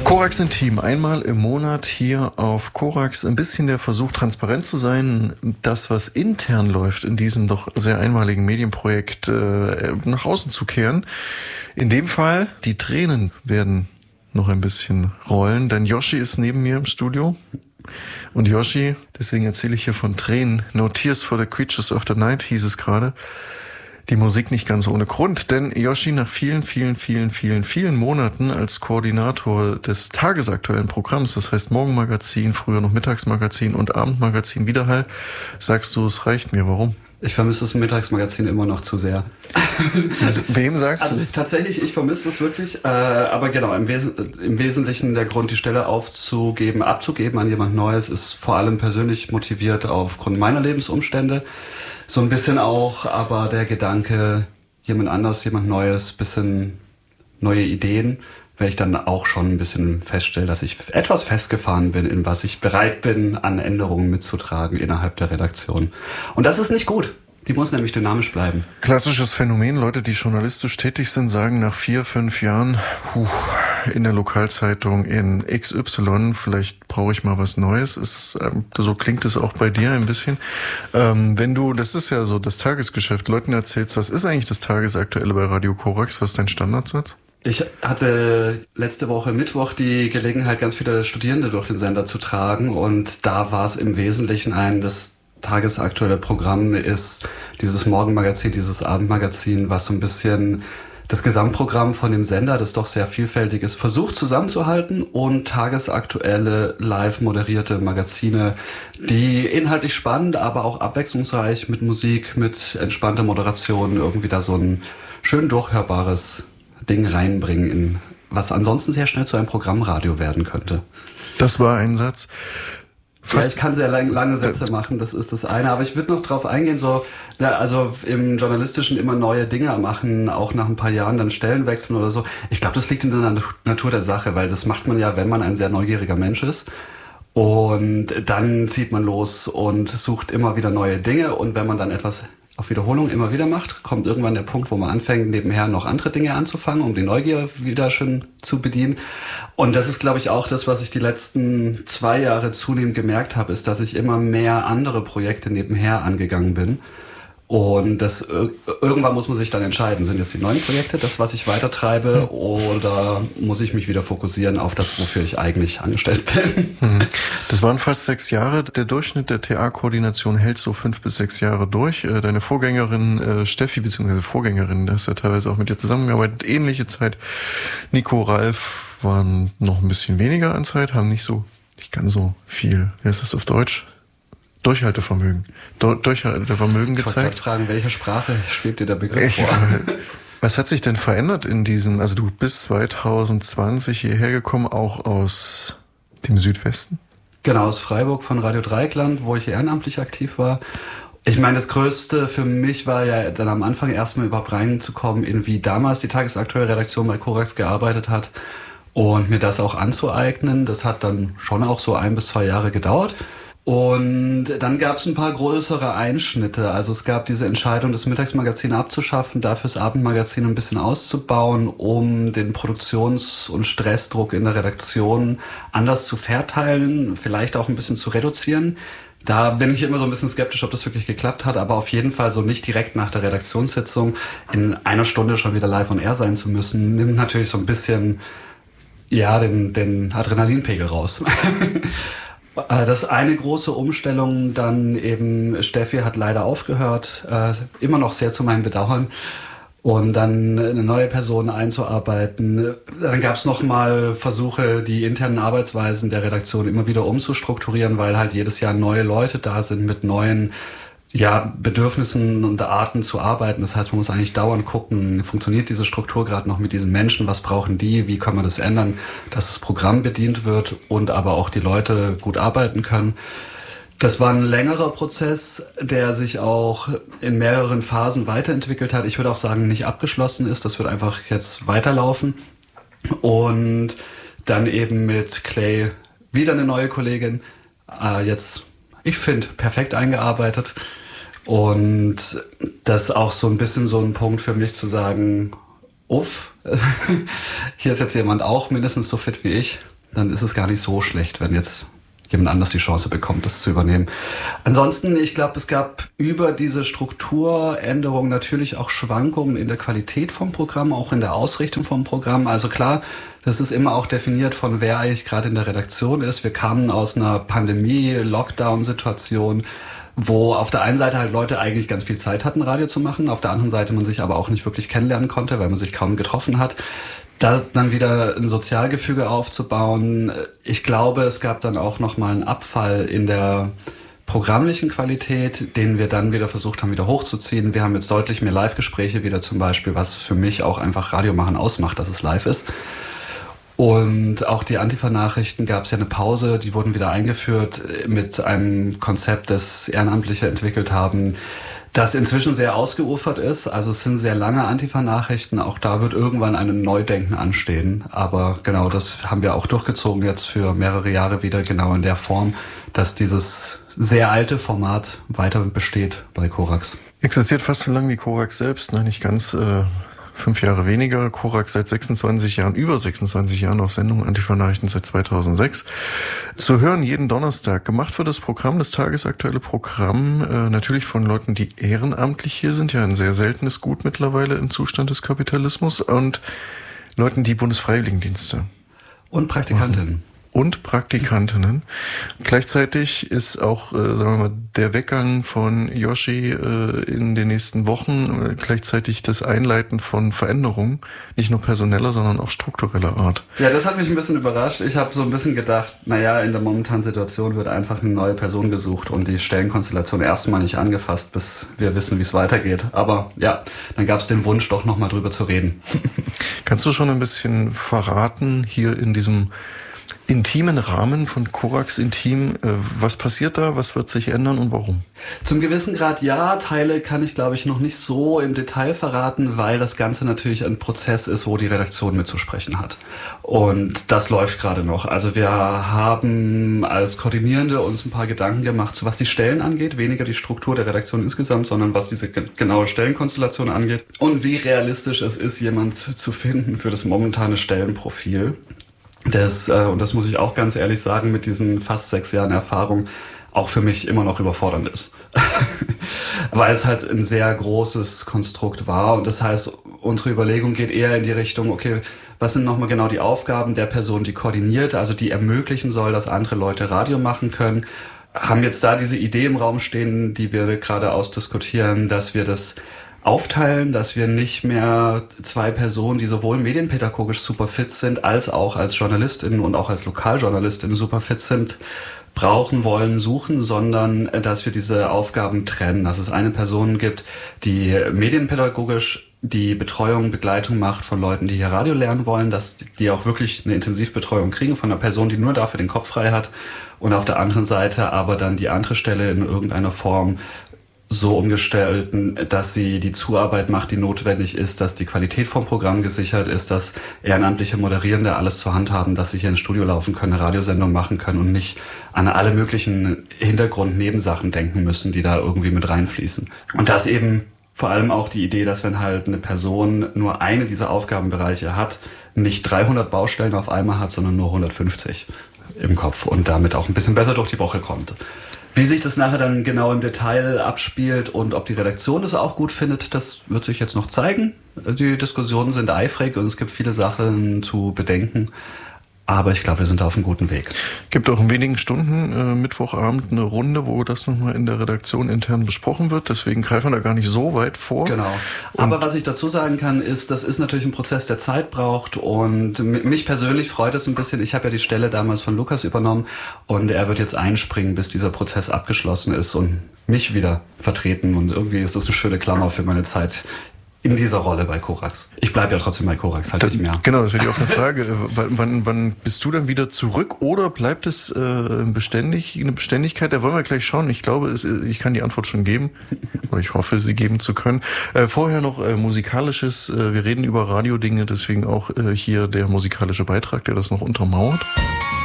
Korax Intim, einmal im Monat hier auf Korax. Ein bisschen der Versuch, transparent zu sein, das, was intern läuft, in diesem doch sehr einmaligen Medienprojekt nach außen zu kehren. In dem Fall, die Tränen werden noch ein bisschen rollen, denn Yoshi ist neben mir im Studio. Und Yoshi, deswegen erzähle ich hier von Tränen. No Tears for the Creatures of the Night hieß es gerade. Die Musik nicht ganz ohne Grund, denn Yoshi nach vielen Monaten als Koordinator des tagesaktuellen Programms, das heißt Morgenmagazin, früher noch Mittagsmagazin und Abendmagazin Widerhall, sagst du, es reicht mir. Warum? Ich vermisse das Mittagsmagazin immer noch zu sehr. Wem sagst du? Also tatsächlich, ich vermisse es wirklich, aber genau, im Wesentlichen der Grund, die Stelle abzugeben an jemand Neues, ist vor allem persönlich motiviert aufgrund meiner Lebensumstände. So ein bisschen auch, aber der Gedanke, jemand anders, jemand Neues, bisschen neue Ideen, weil ich dann auch schon ein bisschen feststelle, dass ich etwas festgefahren bin, in was ich bereit bin, an Änderungen mitzutragen innerhalb der Redaktion. Und das ist nicht gut. Die muss nämlich dynamisch bleiben. Klassisches Phänomen, Leute, die journalistisch tätig sind, sagen nach 4-5 Jahren, in der Lokalzeitung in XY, vielleicht brauche ich mal was Neues. So klingt es auch bei dir ein bisschen. Wenn du, das ist ja so das Tagesgeschäft, Leuten erzählst, was ist eigentlich das Tagesaktuelle bei Radio Korax? Was ist dein Standardsatz? Ich hatte letzte Woche Mittwoch die Gelegenheit, ganz viele Studierende durch den Sender zu tragen, und da war es im Wesentlichen das tagesaktuelle Programm ist dieses Morgenmagazin, dieses Abendmagazin, was so ein bisschen das Gesamtprogramm von dem Sender, das doch sehr vielfältig ist, versucht zusammenzuhalten, und tagesaktuelle, live moderierte Magazine, die inhaltlich spannend, aber auch abwechslungsreich mit Musik, mit entspannter Moderation irgendwie da so ein schön durchhörbares Ding reinbringen, in was ansonsten sehr schnell zu einem Programmradio werden könnte. Das war ein Satz. Ja, ich kann sehr lange Sätze machen, das ist das eine. Aber ich würde noch drauf eingehen, also im Journalistischen immer neue Dinge machen, auch nach ein paar Jahren dann Stellen wechseln oder so. Ich glaube, das liegt in der Natur der Sache, weil das macht man ja, wenn man ein sehr neugieriger Mensch ist. Und dann zieht man los und sucht immer wieder neue Dinge. Und wenn man dann etwas auf Wiederholung immer wieder macht, kommt irgendwann der Punkt, wo man anfängt, nebenher noch andere Dinge anzufangen, um die Neugier wieder schön zu bedienen. Und das ist, glaube ich, auch das, was ich die letzten 2 Jahre zunehmend gemerkt habe, ist, dass ich immer mehr andere Projekte nebenher angegangen bin. Und das irgendwann muss man sich dann entscheiden, sind jetzt die neuen Projekte das, was ich weitertreibe, oder muss ich mich wieder fokussieren auf das, wofür ich eigentlich angestellt bin? Das waren fast 6 Jahre. Der Durchschnitt der TA-Koordination hält so 5 bis 6 Jahre durch. Deine Vorgängerin Steffi, beziehungsweise Vorgängerin, da hast du ja teilweise auch mit dir zusammengearbeitet, ähnliche Zeit. Nico, Ralf waren noch ein bisschen weniger an Zeit, haben nicht ganz so viel, wie heißt das auf Deutsch? Durchhaltevermögen gezeigt. Ich wollte fragen, welche Sprache schwebt dir der Begriff vor? Was hat sich denn verändert in diesem, also du bist 2020 hierher gekommen, auch aus dem Südwesten? Genau, aus Freiburg von Radio Dreieckland, wo ich ehrenamtlich aktiv war. Ich meine, das Größte für mich war ja dann am Anfang erstmal überhaupt reinzukommen, in wie damals die tagesaktuelle Redaktion bei Korax gearbeitet hat und mir das auch anzueignen. Das hat dann schon auch so 1 bis 2 Jahre gedauert. Und dann gab es ein paar größere Einschnitte. Also es gab diese Entscheidung, das Mittagsmagazin abzuschaffen, dafür das Abendmagazin ein bisschen auszubauen, um den Produktions- und Stressdruck in der Redaktion anders zu verteilen, vielleicht auch ein bisschen zu reduzieren. Da bin ich immer so ein bisschen skeptisch, ob das wirklich geklappt hat, aber auf jeden Fall so nicht direkt nach der Redaktionssitzung in 1 Stunde schon wieder live on air sein zu müssen, nimmt natürlich so ein bisschen, ja, den Adrenalinpegel raus. Das eine große Umstellung, dann eben Steffi hat leider aufgehört, immer noch sehr zu meinem Bedauern, und dann eine neue Person einzuarbeiten. Dann gab es nochmal Versuche, die internen Arbeitsweisen der Redaktion immer wieder umzustrukturieren, weil halt jedes Jahr neue Leute da sind mit neuen Bedürfnissen und Arten zu arbeiten. Das heißt, man muss eigentlich dauernd gucken, funktioniert diese Struktur gerade noch mit diesen Menschen, was brauchen die, wie kann man das ändern, dass das Programm bedient wird und aber auch die Leute gut arbeiten können. Das war ein längerer Prozess, der sich auch in mehreren Phasen weiterentwickelt hat. Ich würde auch sagen, nicht abgeschlossen ist, das wird einfach jetzt weiterlaufen. Und dann eben mit Clay wieder eine neue Kollegin, jetzt, ich finde, perfekt eingearbeitet. Und das ist auch so ein bisschen so ein Punkt für mich zu sagen, hier ist jetzt jemand auch mindestens so fit wie ich. dann ist es gar nicht so schlecht, wenn jetzt jemand anders die Chance bekommt, das zu übernehmen. Ansonsten, ich glaube, es gab über diese Strukturänderung natürlich auch Schwankungen in der Qualität vom Programm, auch in der Ausrichtung vom Programm. Also klar, das ist immer auch definiert von wer eigentlich gerade in der Redaktion ist. Wir kamen aus einer Pandemie-Lockdown-Situation, wo auf der einen Seite halt Leute eigentlich ganz viel Zeit hatten, Radio zu machen, auf der anderen Seite man sich aber auch nicht wirklich kennenlernen konnte, weil man sich kaum getroffen hat. Da dann wieder ein Sozialgefüge aufzubauen. Ich glaube, es gab dann auch nochmal einen Abfall in der programmlichen Qualität, den wir dann wieder versucht haben, wieder hochzuziehen. Wir haben jetzt deutlich mehr Live-Gespräche wieder zum Beispiel, was für mich auch einfach Radiomachen ausmacht, dass es live ist. Und auch die Antifa-Nachrichten gab es ja eine Pause, die wurden wieder eingeführt mit einem Konzept, das Ehrenamtliche entwickelt haben, das inzwischen sehr ausgeufert ist. Also es sind sehr lange Antifa-Nachrichten. Auch da wird irgendwann ein Neudenken anstehen. Aber genau, das haben wir auch durchgezogen jetzt für mehrere Jahre wieder, genau in der Form, dass dieses sehr alte Format weiter besteht bei Korax. Existiert fast so lange wie Korax selbst, ne? Nicht ganz 5 Jahre weniger. Korax seit 26 Jahren, über 26 Jahren auf Sendung, Antifa-Nachrichten seit 2006. Zu hören jeden Donnerstag. Gemacht wird das Programm, das tagesaktuelle Programm, natürlich von Leuten, die ehrenamtlich hier sind, ja ein sehr seltenes Gut mittlerweile im Zustand des Kapitalismus, und Leuten, die Bundesfreiwilligendienste und Praktikantinnen. Und Praktikantinnen. Gleichzeitig ist auch, sagen wir mal, der Weggang von Yoshi in den nächsten Wochen gleichzeitig das Einleiten von Veränderungen, nicht nur personeller, sondern auch struktureller Art. Ja, das hat mich ein bisschen überrascht. Ich habe so ein bisschen gedacht, naja, in der momentanen Situation wird einfach eine neue Person gesucht und die Stellenkonstellation erstmal nicht angefasst, bis wir wissen, wie es weitergeht. Aber ja, dann gab es den Wunsch, doch nochmal drüber zu reden. Kannst du schon ein bisschen verraten, hier in diesem intimen Rahmen von Korax Intim, was passiert da, was wird sich ändern und warum? Zum gewissen Grad ja, Teile kann ich glaube ich noch nicht so im Detail verraten, weil das Ganze natürlich ein Prozess ist, wo die Redaktion mitzusprechen hat. Und das läuft gerade noch. Also wir haben als Koordinierende uns ein paar Gedanken gemacht, so was die Stellen angeht, weniger die Struktur der Redaktion insgesamt, sondern was diese genaue Stellenkonstellation angeht und wie realistisch es ist, jemand zu finden für das momentane Stellenprofil. Und das muss ich auch ganz ehrlich sagen, mit diesen fast 6 Jahren Erfahrung auch für mich immer noch überfordernd ist. Weil es halt ein sehr großes Konstrukt war. Und das heißt, unsere Überlegung geht eher in die Richtung, okay, was sind nochmal genau die Aufgaben der Person, die koordiniert, also die ermöglichen soll, dass andere Leute Radio machen können. Haben jetzt da diese Idee im Raum stehen, die wir gerade ausdiskutieren, dass wir das aufteilen, dass wir nicht mehr 2 Personen, die sowohl medienpädagogisch super fit sind, als auch als JournalistInnen und auch als LokaljournalistInnen super fit sind, brauchen wollen, suchen, sondern dass wir diese Aufgaben trennen. Dass es eine Person gibt, die medienpädagogisch die Betreuung, Begleitung macht von Leuten, die hier Radio lernen wollen, dass die auch wirklich eine Intensivbetreuung kriegen von einer Person, die nur dafür den Kopf frei hat, und auf der anderen Seite aber dann die andere Stelle in irgendeiner Form so umgestalten, dass sie die Zuarbeit macht, die notwendig ist, dass die Qualität vom Programm gesichert ist, dass ehrenamtliche Moderierende alles zur Hand haben, dass sie hier ins Studio laufen können, eine Radiosendung machen können und nicht an alle möglichen Hintergrund-Nebensachen denken müssen, die da irgendwie mit reinfließen. Und das eben vor allem auch die Idee, dass wenn halt eine Person nur eine dieser Aufgabenbereiche hat, nicht 300 Baustellen auf einmal hat, sondern nur 150 im Kopf und damit auch ein bisschen besser durch die Woche kommt. Wie sich das nachher dann genau im Detail abspielt und ob die Redaktion das auch gut findet, das wird sich jetzt noch zeigen. Die Diskussionen sind eifrig und es gibt viele Sachen zu bedenken. Aber ich glaube, wir sind da auf einem guten Weg. Gibt auch in wenigen Stunden Mittwochabend eine Runde, wo das nochmal in der Redaktion intern besprochen wird. Deswegen greifen wir da gar nicht so weit vor. Genau. Aber was ich dazu sagen kann, ist, das ist natürlich ein Prozess, der Zeit braucht. Und mich persönlich freut es ein bisschen. Ich habe ja die Stelle damals von Lukas übernommen und er wird jetzt einspringen, bis dieser Prozess abgeschlossen ist und mich wieder vertreten. Und irgendwie ist das eine schöne Klammer für meine Zeit in dieser Rolle bei Korax. Ich bleibe ja trotzdem bei Korax, halt nicht mehr. Genau, das wäre die offene Frage. Wann bist du dann wieder zurück oder bleibt es eine Beständigkeit? Da wollen wir gleich schauen. Ich glaube, ich kann die Antwort schon geben. Oder ich hoffe, sie geben zu können. Vorher noch Musikalisches. Wir reden über Radiodinge, deswegen auch hier der musikalische Beitrag, der das noch untermauert.